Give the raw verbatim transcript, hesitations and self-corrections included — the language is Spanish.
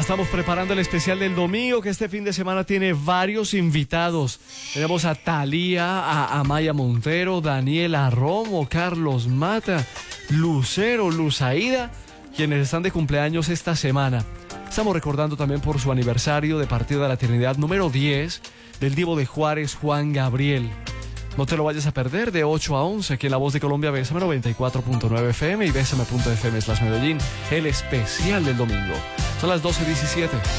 estamos preparando el especial del domingo, que este fin de semana tiene varios invitados. Tenemos a Thalía, a Amaya Montero, Daniela Romo, Carlos Mata, Lucero, Luzaida, quienes están de cumpleaños esta semana. Estamos recordando también por su aniversario de Partido de la Trinidad número diez del Divo de Juárez, Juan Gabriel. No te lo vayas a perder, de ocho a once, aquí en La Voz de Colombia, Bésame noventa y cuatro punto nueve F M y Bésame punto F M slash Medellín, el especial del domingo. Son las doce diecisiete.